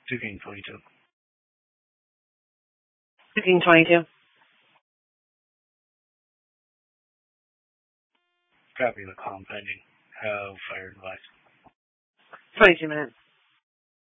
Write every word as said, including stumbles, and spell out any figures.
two King twenty-two. two King twenty-two. Copy the call pending. Have fire device. twenty-two minutes.